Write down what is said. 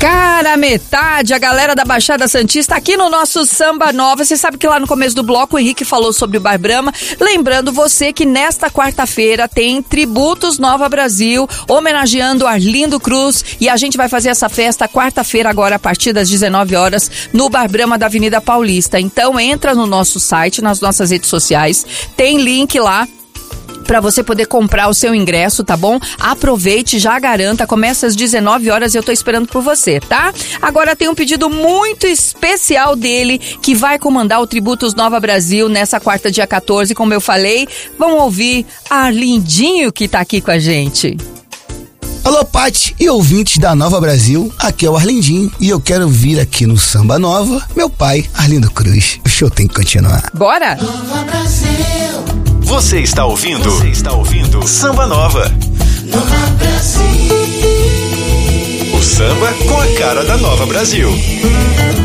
Cara, metade, a galera da Baixada Santista aqui no nosso Samba Nova. Você sabe que lá no começo do bloco o Henrique falou sobre o Bar Brahma. Lembrando você que nesta quarta-feira tem Tributos Nova Brasil, homenageando Arlindo Cruz. E a gente vai fazer essa festa quarta-feira agora a partir das 19 horas no Bar Brahma da Avenida Paulista. Então entra no nosso site, nas nossas redes sociais, tem link lá para você poder comprar o seu ingresso, tá bom? Aproveite, já garanta, começa às 19 horas e eu tô esperando por você, tá? Agora tem um pedido muito especial dele, que vai comandar o Tributos Nova Brasil nessa quarta, dia 14, como eu falei. Vamos ouvir Arlindinho, que tá aqui com a gente. Alô, Pati e ouvintes da Nova Brasil, aqui é o Arlindinho e eu quero vir aqui no Samba Nova, meu pai, Arlindo Cruz. O show tem que continuar. Bora! Nova Brasil. Você está ouvindo Samba Nova. Nova Brasil. O samba com a cara da Nova Brasil.